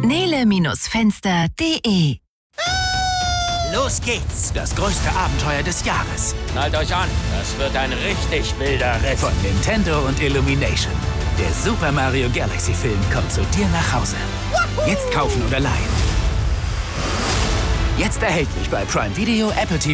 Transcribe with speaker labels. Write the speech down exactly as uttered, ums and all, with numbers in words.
Speaker 1: Nele-Fenster punkt de.
Speaker 2: Los geht's! Das größte Abenteuer des Jahres.
Speaker 3: Schnallt euch an, das wird ein richtig wilder Ritt.
Speaker 2: Von Nintendo und Illumination. Der Super Mario Galaxy Film kommt zu dir nach Hause. Jetzt kaufen oder leihen. Jetzt erhältlich bei Prime Video, Apple T V